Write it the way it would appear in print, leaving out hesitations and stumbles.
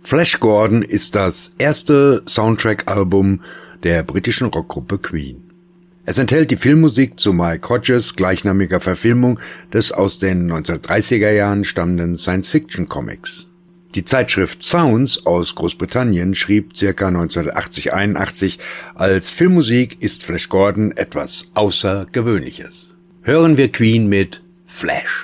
Flash Gordon ist das erste Soundtrack-Album der britischen Rockgruppe Queen. Es enthält die Filmmusik zu Mike Hodges gleichnamiger Verfilmung des aus den 1930er Jahren stammenden Science-Fiction-Comics. Die Zeitschrift Sounds aus Großbritannien schrieb ca. 1980-81, als Filmmusik ist Flash Gordon etwas Außergewöhnliches. Hören wir Queen mit Flash.